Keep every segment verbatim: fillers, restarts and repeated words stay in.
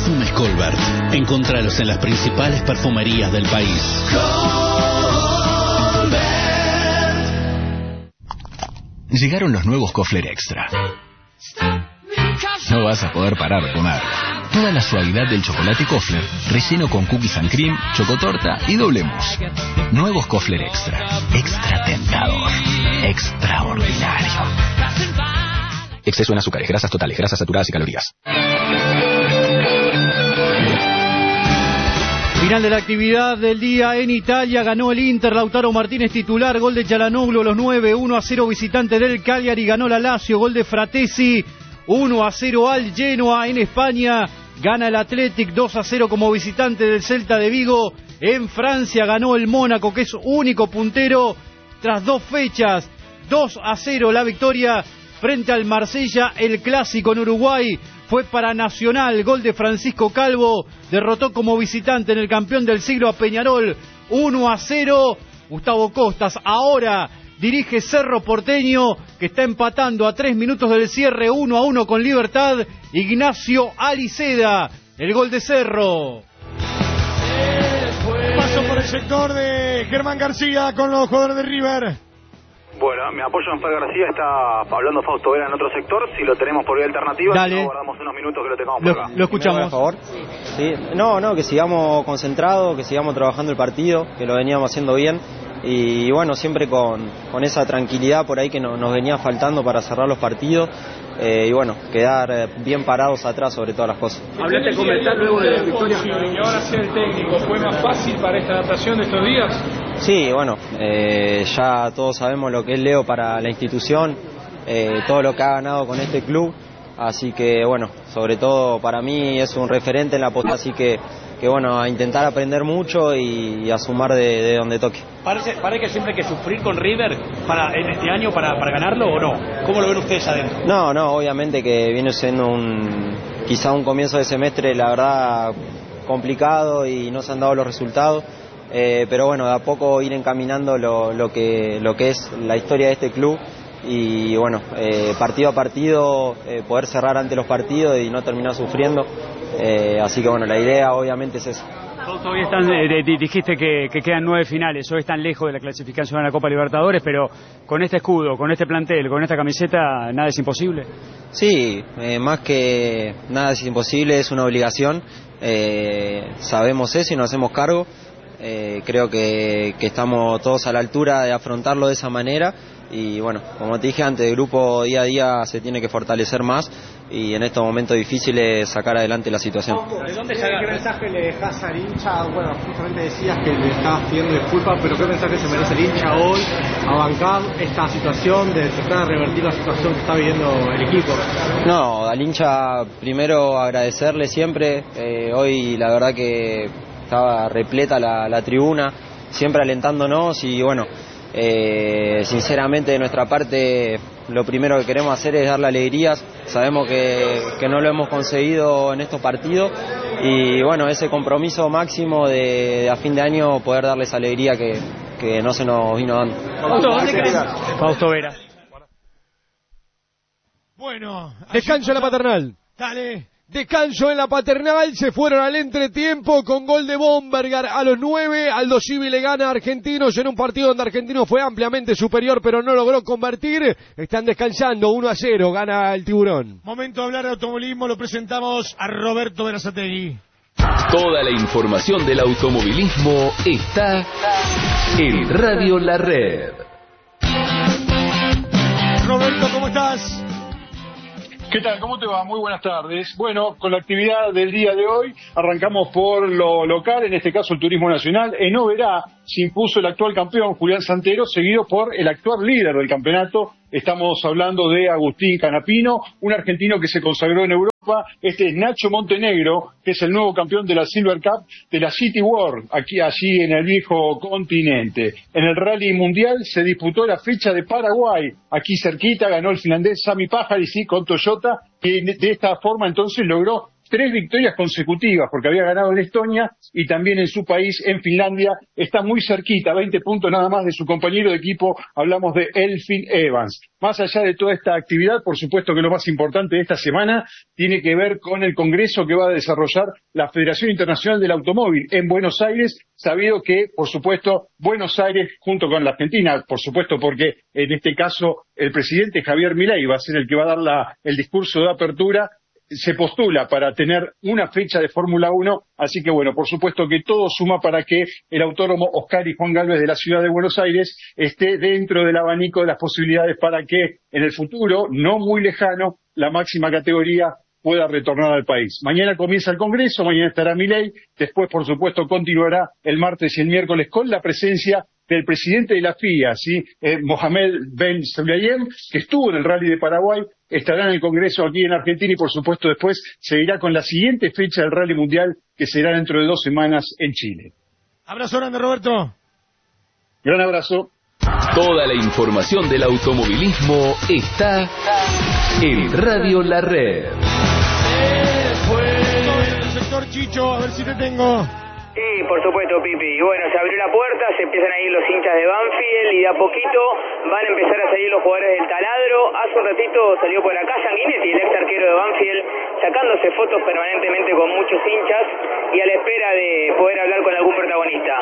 Perfumes Colbert. Encontralos en las principales perfumerías del país. Colbert. Llegaron los nuevos Kofler Extra. No vas a poder parar de comer. Toda la suavidad del chocolate Kofler, relleno con cookies and cream, chocotorta y doble mousse. Nuevos Kofler Extra. Extra tentador. Extraordinario. Exceso en azúcares, grasas totales, grasas saturadas y calorías. Final de la actividad del día en Italia. Ganó el Inter, Lautaro Martínez titular, gol de Çalhanoğlu a los nueve, uno a cero visitante del Cagliari. Ganó la Lazio, gol de Fratesi, uno a cero al Genoa. En España gana el Athletic, dos a cero como visitante del Celta de Vigo. En Francia ganó el Mónaco, que es único puntero tras dos fechas, dos a cero la victoria frente al Marsella. El clásico en Uruguay fue para Nacional, gol de Francisco Calvo, derrotó como visitante en el campeón del siglo a Peñarol, uno a cero. Gustavo Costas ahora dirige Cerro Porteño, que está empatando a tres minutos del cierre, uno a uno con Libertad. Ignacio Aliceda, el gol de Cerro. Paso por el sector de Germán García con los jugadores de River. Bueno, mi apoyo en Fer García, está hablando Fausto Vera en otro sector. Si lo tenemos por vía alternativa, Dale. Si no, guardamos unos minutos que lo tengamos Lo, por acá. lo escuchamos. Por favor. Sí. No, no, que sigamos concentrados, que sigamos trabajando el partido, que lo veníamos haciendo bien. Y bueno, siempre con, con esa tranquilidad por ahí que no, nos venía faltando para cerrar los partidos. Eh, y bueno, quedar bien parados atrás sobre todas las cosas. ¿Hablaste con Beltrán luego de la victoria? Y ahora ser el técnico, ¿fue más fácil para esta adaptación de estos días? Sí, bueno, eh, ya todos sabemos lo que es Leo para la institución, eh, todo lo que ha ganado con este club, así que bueno, sobre todo para mí es un referente en la posta, así que, que bueno, a intentar aprender mucho y, y a sumar de, de donde toque. ¿Parece, ¿Parece que siempre hay que sufrir con River para, en este año para, para ganarlo o no? ¿Cómo lo ven ustedes adentro? No, no, obviamente que viene siendo un quizá un comienzo de semestre, la verdad, complicado y no se han dado los resultados. Eh, pero bueno, de a poco ir encaminando lo, lo, que, lo que es la historia de este club y bueno, eh, partido a partido eh, poder cerrar ante los partidos y no terminar sufriendo, eh, así que bueno, la idea obviamente es esa. Todavía están, eh, dijiste que, que quedan nueve finales, hoy están lejos de la clasificación a la Copa Libertadores, pero con este escudo, con este plantel, con esta camiseta, ¿nada es imposible? Sí, eh, más que nada es imposible, es una obligación, eh, sabemos eso y nos hacemos cargo. Eh, creo que, que estamos todos a la altura de afrontarlo de esa manera y bueno, como te dije antes, el grupo día a día se tiene que fortalecer más y en estos momentos difíciles sacar adelante la situación. ¿De dónde sale? ¿Qué mensaje le dejas al hincha? Bueno, justamente decías que le estabas pidiendo disculpas, pero ¿qué mensaje se merece el hincha hoy a bancar esta situación, de tratar de revertir la situación que está viviendo el equipo? No, al hincha primero agradecerle siempre, eh, hoy la verdad que estaba repleta la, la tribuna, siempre alentándonos y bueno, eh, sinceramente de nuestra parte lo primero que queremos hacer es darle alegrías, sabemos que, que no lo hemos conseguido en estos partidos y bueno, ese compromiso máximo de, de a fin de año poder darles alegría que, que no se nos vino dando. ¿Dónde querés? Fausto Vera. Bueno, descanso en la Paternal. Dale. Descanso en la Paternal, se fueron al entretiempo con gol de Bombergar a los nueve. Aldo Civi le gana a Argentinos en un partido donde Argentinos fue ampliamente superior pero no logró convertir. Están descansando, uno a cero, gana el Tiburón. Momento de hablar de automovilismo, lo presentamos a Roberto Berazategui. Toda la información del automovilismo está en Radio La Red. Roberto, ¿cómo estás? ¿Qué tal? ¿Cómo te va? Muy buenas tardes. Bueno, con la actividad del día de hoy arrancamos por lo local, en este caso el turismo nacional. En Oberá se impuso el actual campeón Julián Santero, seguido por el actual líder del campeonato. Estamos hablando de Agustín Canapino, un argentino que se consagró en Europa. Este es Nacho Montenegro, que es el nuevo campeón de la Silver Cup de la City World, aquí allí en el viejo continente. En el Rally Mundial se disputó la fecha de Paraguay, aquí cerquita, ganó el finlandés Sami Pájaris, sí, con Toyota, y de esta forma entonces logró tres victorias consecutivas, porque había ganado en Estonia y también en su país, en Finlandia. Está muy cerquita, veinte puntos nada más de su compañero de equipo, hablamos de Elfyn Evans. Más allá de toda esta actividad, por supuesto que lo más importante de esta semana tiene que ver con el congreso que va a desarrollar la Federación Internacional del Automóvil en Buenos Aires, sabido que, por supuesto, Buenos Aires junto con la Argentina, por supuesto porque en este caso el presidente Javier Milei va a ser el que va a dar la, el discurso de apertura, se postula para tener una fecha de Fórmula uno, así que bueno, por supuesto que todo suma para que el autódromo Oscar y Juan Galvez de la ciudad de Buenos Aires esté dentro del abanico de las posibilidades para que en el futuro, no muy lejano, la máxima categoría pueda retornar al país. Mañana comienza el Congreso, mañana estará Milei, después por supuesto continuará el martes y el miércoles con la presencia del presidente de la F I A, ¿sí? eh, Mohamed Ben Sulayem, que estuvo en el Rally de Paraguay, estará en el Congreso aquí en Argentina y por supuesto después seguirá con la siguiente fecha del Rally Mundial, que será dentro de dos semanas en Chile. Abrazo grande, Roberto. Gran abrazo. Toda la información del automovilismo está en Radio La Red. Estoy en el sector Chicho, a ver si te tengo. Sí, por supuesto, Pipi. Y bueno, se abrió la puerta, se empiezan a ir los hinchas de Banfield y de a poquito van a empezar a salir los jugadores del taladro. Hace un ratito salió por acá Sanguinetti, el ex arquero de Banfield, sacándose fotos permanentemente con muchos hinchas y a la espera de poder hablar con algún protagonista.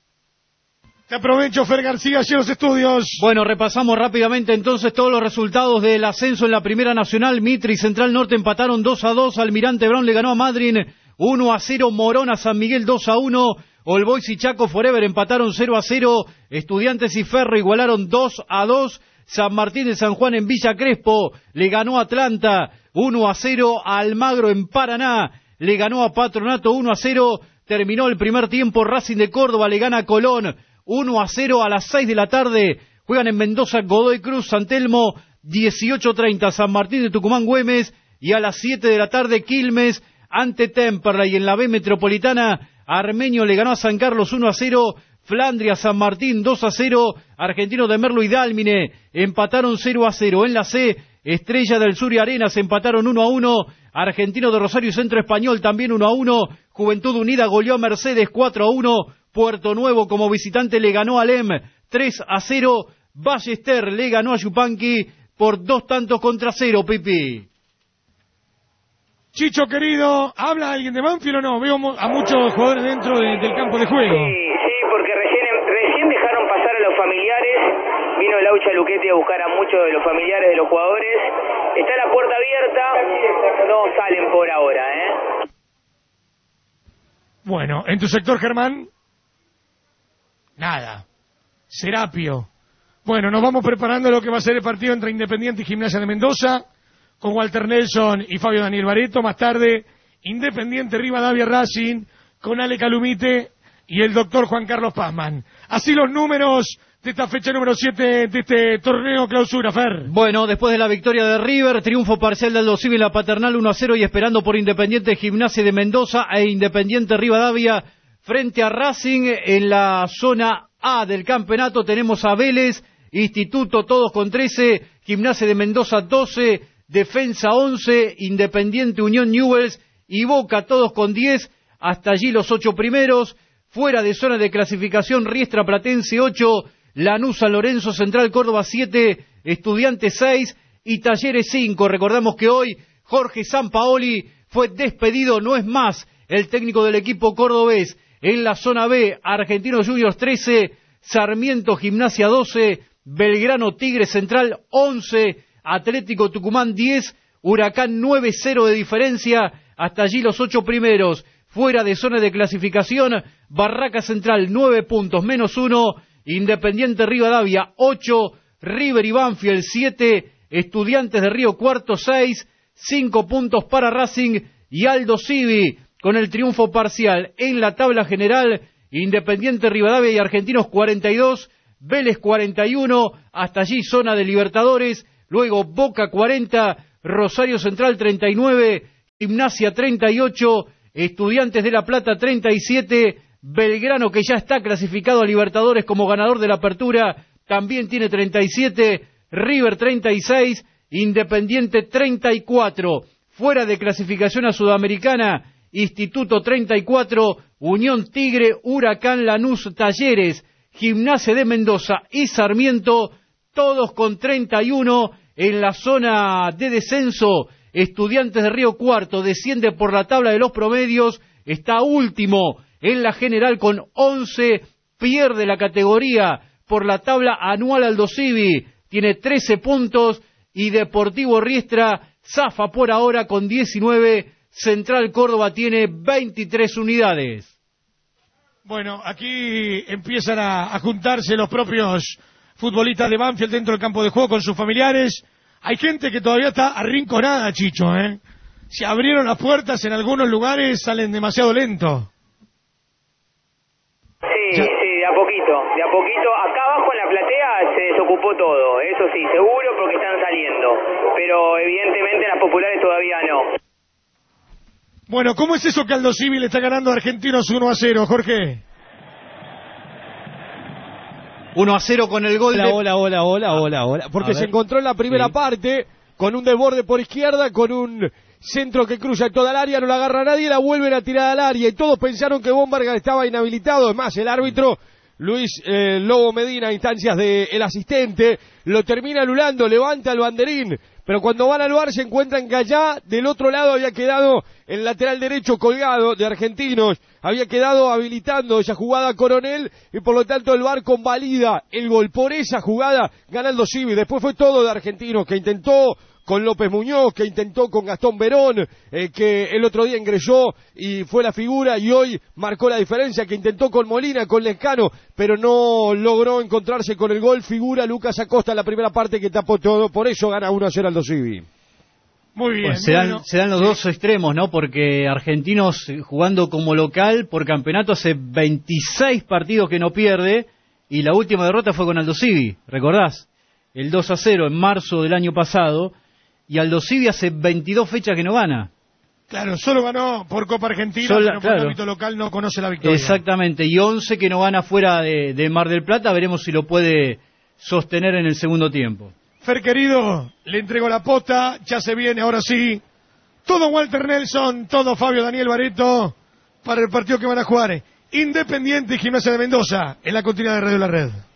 Te aprovecho, Fer García, allí los estudios. Bueno, repasamos rápidamente entonces todos los resultados del ascenso en la Primera Nacional. Mitre y Central Norte empataron dos a dos, Almirante Brown le ganó a Madryn uno a cero, Morón a San Miguel dos a uno, All Boys y Chaco Forever empataron cero a cero, Estudiantes y Ferro igualaron dos a dos, San Martín de San Juan en Villa Crespo le ganó a Atlanta uno a cero, a Almagro en Paraná le ganó a Patronato uno a cero, terminó el primer tiempo, Racing de Córdoba le gana a Colón uno a cero. A las seis de la tarde juegan en Mendoza Godoy Cruz, San Telmo, dieciocho treinta San Martín de Tucumán Güemes, y a las siete de la tarde Quilmes ante Temperley. En la B Metropolitana, Armenio le ganó a San Carlos uno a cero, Flandria San Martín dos a cero, Argentino de Merlo y Dálmine empataron cero a cero. En la C, Estrella del Sur y Arenas empataron uno a uno, Argentino de Rosario y Centro Español también uno a uno, Juventud Unida goleó a Mercedes cuatro a uno, Puerto Nuevo como visitante le ganó a Lem tres a cero, Ballester le ganó a Yupanqui por dos tantos contra cero, Pipi. Chicho querido, ¿habla alguien de Banfield o no? Veo a muchos jugadores dentro de, del campo de juego. Sí, sí, porque recién, recién dejaron pasar a los familiares, vino Laucha Luchetti a buscar a muchos de los familiares de los jugadores, está la puerta abierta, no salen por ahora, ¿eh? Bueno, ¿en tu sector, Germán? Nada. Serapio. Bueno, nos vamos preparando lo que va a ser el partido entre Independiente y Gimnasia de Mendoza, con Walter Nelson y Fabio Daniel Bareto. Más tarde, Independiente Rivadavia Racing, con Ale Calumite y el doctor Juan Carlos Pazman. Así los números de esta fecha número siete de este torneo clausura, Fer. Bueno, después de la victoria de River, triunfo parcial del Aldo Civi en la Paternal uno a cero y esperando por Independiente Gimnasia de Mendoza e Independiente Rivadavia frente a Racing. En la zona A del campeonato tenemos a Vélez, Instituto todos con trece, Gimnasia de Mendoza doce, Defensa once, Independiente Unión Newell's y Boca todos con diez, hasta allí los ocho primeros. Fuera de zona de clasificación, Riestra Platense ocho, Lanús San Lorenzo, Central Córdoba siete, Estudiantes seis y Talleres cinco. Recordamos que hoy Jorge Sampaoli fue despedido, no es más el técnico del equipo cordobés. En la zona B, Argentinos Juniors trece, Sarmiento Gimnasia doce, Belgrano Tigre Central once, Atlético Tucumán diez, Huracán nueve cero de diferencia, hasta allí los ocho primeros. Fuera de zona de clasificación, Barraca Central nueve puntos menos uno, Independiente Rivadavia ocho, River y Banfield siete, Estudiantes de Río Cuarto seis, cinco puntos para Racing y Aldo Civi con el triunfo parcial. En la tabla general, Independiente Rivadavia y Argentinos cuarenta y dos, Vélez cuarenta y uno, hasta allí zona de Libertadores. Luego Boca cuarenta, Rosario Central treinta y nueve, Gimnasia treinta y ocho, Estudiantes de La Plata treinta y siete, Belgrano, que ya está clasificado a Libertadores como ganador de la Apertura, también tiene treinta y siete, River treinta y seis, Independiente treinta y cuatro. Fuera de clasificación a Sudamericana, Instituto treinta y cuatro, Unión Tigre, Huracán, Lanús, Talleres, Gimnasia de Mendoza y Sarmiento, todos con treinta y uno. En la zona de descenso, Estudiantes de Río Cuarto desciende por la tabla de los promedios, está último en la general con once, pierde la categoría por la tabla anual Aldosivi, tiene trece puntos, y Deportivo Riestra zafa por ahora con diecinueve, Central Córdoba tiene veintitrés unidades. Bueno, aquí empiezan a, a juntarse los propios futbolistas de Banfield dentro del campo de juego con sus familiares. Hay gente que todavía está arrinconada, Chicho, ¿eh? Se abrieron las puertas en algunos lugares, salen demasiado lento. Sí, ya. sí, de a poquito, de a poquito. Acá abajo en la platea se desocupó todo, eso sí, seguro, porque están saliendo. Pero evidentemente las populares todavía no. Bueno, ¿cómo es eso que Aldo Civi le está ganando a Argentinos uno a cero, Jorge? uno a cero con el gol hola, de... Hola, hola, hola, hola, hola. Porque se encontró en la primera sí. parte con un desborde por izquierda, con un centro que cruza toda el área, no la agarra nadie, la vuelven a tirar al área y todos pensaron que Bomberger estaba inhabilitado. Es más, el árbitro Luis eh, Lobo Medina, a instancias del asistente, lo termina anulando, levanta el banderín. Pero cuando van al V A R se encuentran que allá del otro lado había quedado el lateral derecho colgado de Argentinos, había quedado habilitando esa jugada Coronel y por lo tanto el V A R convalida el gol. Por esa jugada gana Aldo Civi. Después fue todo de Argentinos, que intentó con López Muñoz, que intentó con Gastón Verón, eh, que el otro día ingresó y fue la figura y hoy marcó la diferencia, que intentó con Molina, con Lescano, pero no logró encontrarse con el gol. Figura Lucas Acosta en la primera parte que tapó todo, por eso gana uno a cero Aldo Civi. Muy bien. Pues se, bueno, dan, se dan los sí. dos extremos, ¿no? Porque Argentinos jugando como local por campeonato hace veintiséis partidos que no pierde y la última derrota fue con Aldo Civi, ¿recordás? El dos a cero en marzo del año pasado. Y Aldo Civi hace veintidós fechas que no gana. Claro, solo ganó por Copa Argentina, Sola, pero por claro. el ámbito local no conoce la victoria. Exactamente, y once que no gana fuera de, de Mar del Plata, veremos si lo puede sostener en el segundo tiempo. Fer, querido, le entrego la posta, ya se viene, ahora sí. Todo Walter Nelson, todo Fabio Daniel Bareto, para el partido que van a jugar Independiente y Gimnasia de Mendoza, en la continuidad de Radio La Red.